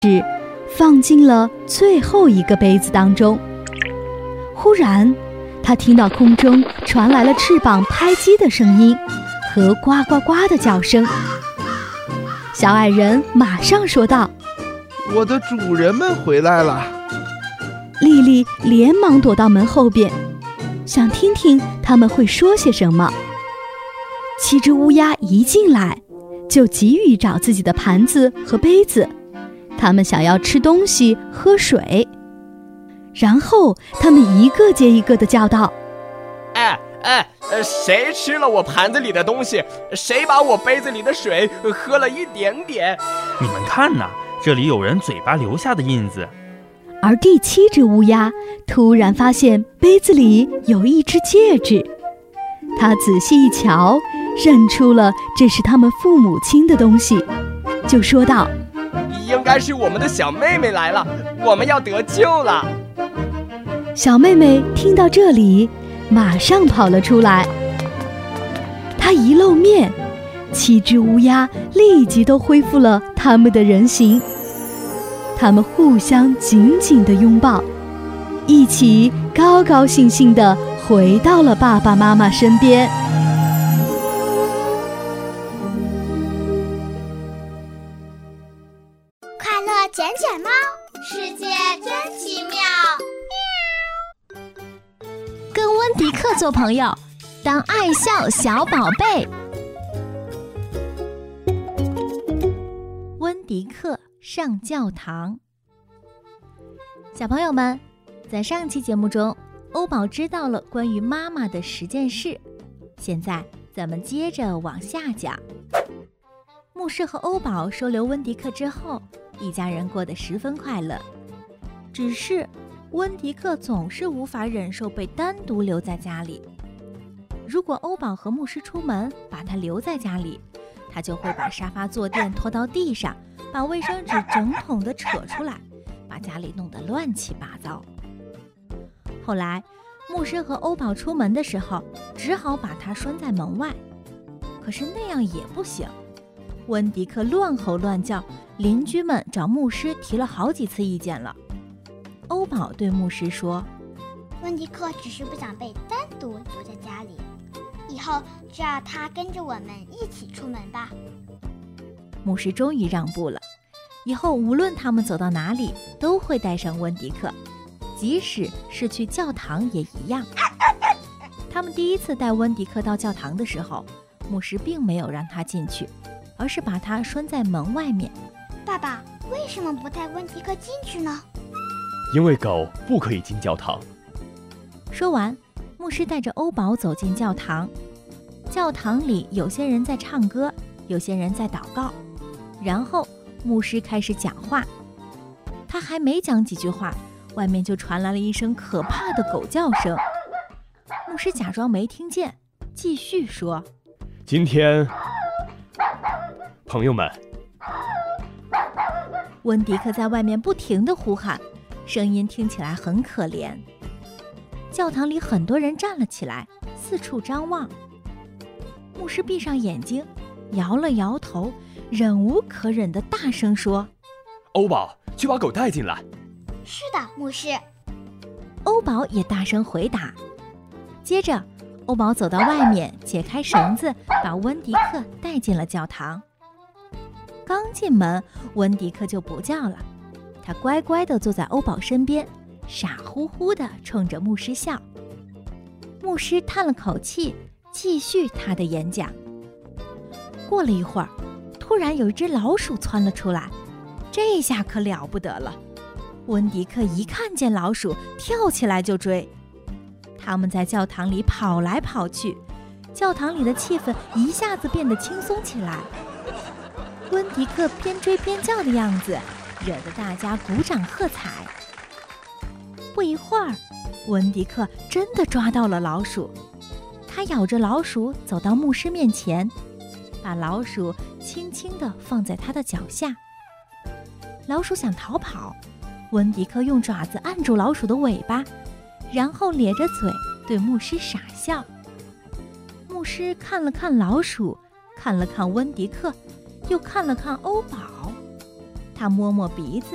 放进了最后一个杯子当中。忽然，他听到空中传来了翅膀拍击的声音和呱呱呱的叫声。小矮人马上说道：“ 我的主人们回来了。” 丽丽连忙躲到门后边，想听听他们会说些什么。7只乌鸦一进来，就急于找自己的盘子和杯子，他们想要吃东西、喝水。然后他们一个接一个地叫道：“ 谁吃了我盘子里的东西？谁把我杯子里的水喝了一点点？ 你们看呐，这里有人嘴巴留下的印子。” 而第7只乌鸦突然发现杯子里有一只戒指，他仔细一瞧，认出了这是他们父母亲的东西，就说道：“ 应该是我们的小妹妹来了，我们要得救了。” 小妹妹听到这里，马上跑了出来。她一露面，7只乌鸦立即都恢复了它们的人形。他们互相紧紧地拥抱，一起高高兴兴地回到了爸爸妈妈身边。 快乐捡捡猫，世界真奇妙。 跟温迪克做朋友，当爱笑小宝贝。温迪克上教堂。小朋友们，在上期节目中，欧宝知道了关于妈妈的10件事。现在咱们接着往下讲。牧师和欧宝收留温迪克之后，一家人过得十分快乐。只是温迪克总是无法忍受被单独留在家里。如果欧宝和牧师出门，把他留在家里，他就会把沙发坐垫拖到地上，把卫生纸整桶地扯出来，把家里弄得乱七八糟。后来牧师和欧宝出门的时候，只好把他拴在门外。可是那样也不行，温迪克乱吼乱叫，邻居们找牧师提了好几次意见了。欧宝对牧师说：“ 温迪克只是不想被单独留在家里，以后就让他跟着我们一起出门吧。” 牧师终于让步了，以后无论他们走到哪里，都会带上温迪克，即使是去教堂也一样。他们第一次带温迪克到教堂的时候，牧师并没有让他进去，而是把他拴在门外面。 爸爸，为什么不带温迪克进去呢？ 因为狗不可以进教堂。 说完，牧师带着欧宝走进教堂。教堂里有些人在唱歌，有些人在祷告。然后牧师开始讲话，他还没讲几句话，外面就传来了一声可怕的狗叫声。牧师假装没听见，继续说：“ 今天，朋友们。” 温迪克在外面不停地呼喊，声音听起来很可怜。教堂里很多人站了起来，四处张望。牧师闭上眼睛，摇了摇头，忍无可忍地大声说：“ 欧宝，去把狗带进来。”“ 是的，牧师。” 欧宝也大声回答。接着，欧宝走到外面，解开绳子，把温迪克带进了教堂。刚进门，温迪克就不叫了，他乖乖地坐在欧宝身边，傻乎乎地冲着牧师笑。牧师叹了口气，继续他的演讲。过了一会儿，突然有一只老鼠窜了出来，这下可了不得了。温迪克一看见老鼠，跳起来就追。他们在教堂里跑来跑去，教堂里的气氛一下子变得轻松起来。温迪克边追边叫的样子，惹得大家鼓掌喝彩。不一会儿，温迪克真的抓到了老鼠，他咬着老鼠走到牧师面前，把老鼠轻轻地放在他的脚下。老鼠想逃跑，温迪克用爪子按住老鼠的尾巴，然后咧着嘴对牧师傻笑。牧师看了看老鼠，看了看温迪克，又看了看欧宝，他摸摸鼻子，